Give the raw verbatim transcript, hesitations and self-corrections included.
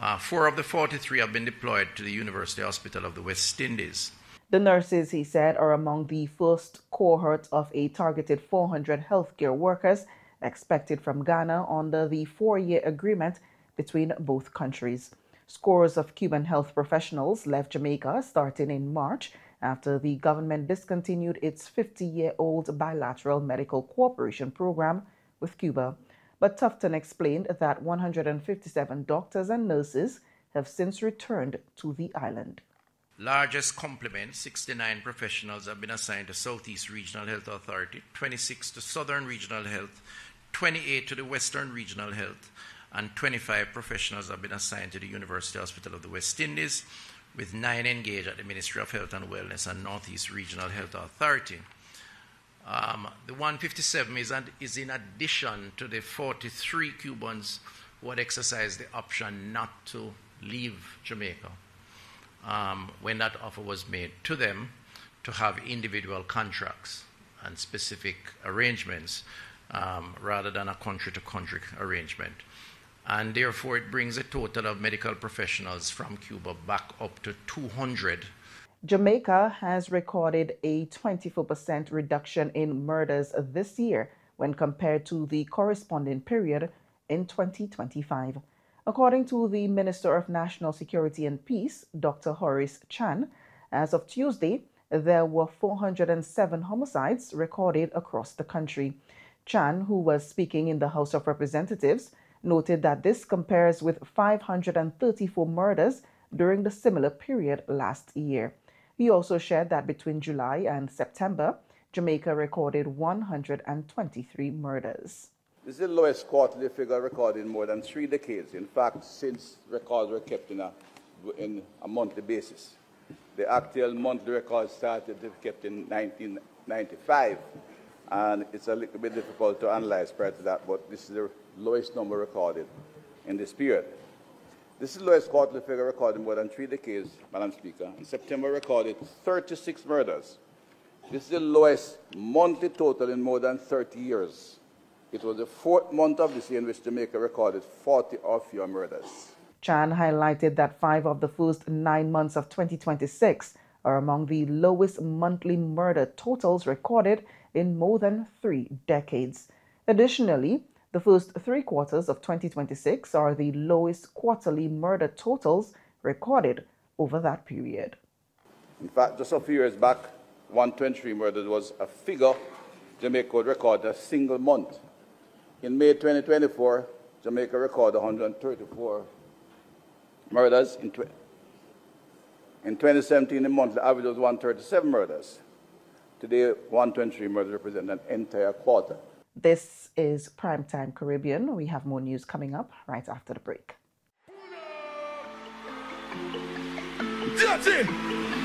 Uh, four of the forty-three have been deployed to the University Hospital of the West Indies. The nurses, he said, are among the first cohort of a targeted four hundred healthcare workers expected from Ghana under the four-year agreement between both countries. Scores of Cuban health professionals left Jamaica starting in March after the government discontinued its fifty-year-old bilateral medical cooperation program with Cuba. But Tufton explained that one hundred fifty-seven doctors and nurses have since returned to the island. Largest complement, sixty-nine professionals have been assigned to Southeast Regional Health Authority, twenty-six to Southern Regional Health, twenty-eight to the Western Regional Health, and twenty-five professionals have been assigned to the University Hospital of the West Indies, with nine engaged at the Ministry of Health and Wellness and Northeast Regional Health Authority. Um, the one hundred fifty-seven is, is in addition to the forty-three Cubans who had exercised the option not to leave Jamaica um, when that offer was made to them to have individual contracts and specific arrangements um, rather than a country-to-country arrangement. And therefore, it brings a total of medical professionals from Cuba back up to two hundred. Jamaica has recorded a twenty-four percent reduction in murders this year when compared to the corresponding period in twenty twenty-five. According to the Minister of National Security and Peace, Doctor Horace Chan, as of Tuesday, there were four hundred seven homicides recorded across the country. Chan, who was speaking in the House of Representatives, noted that this compares with five hundred thirty-four murders during the similar period last year. He also shared that between July and September, Jamaica recorded one hundred twenty-three murders. This is the lowest quarterly figure recorded in more than three decades. In fact, since records were kept in a, in a monthly basis. The actual monthly records started to be kept in nineteen ninety-five, and it's a little bit difficult to analyze prior to that, but this is the lowest number recorded in this period. This is the lowest quarterly figure recorded in more than three decades, Madam Speaker. In September, recorded thirty-six murders. This is the lowest monthly total in more than thirty years. It was the fourth month of this year in which Jamaica recorded forty or fewer murders. Chan highlighted that five of the first nine months of twenty twenty-six are among the lowest monthly murder totals recorded in more than three decades. Additionally, the first three quarters of twenty twenty-six are the lowest quarterly murder totals recorded over that period. In fact, just a few years back, one hundred twenty-three murders was a figure Jamaica would record a single month. In May twenty twenty-four, Jamaica recorded one hundred thirty-four murders. In, tw- in twenty seventeen, the monthly average was one hundred thirty-seven murders. Today, one hundred twenty-three murders represent an entire quarter. This is Primetime Caribbean. We have more news coming up right after the break. That's it!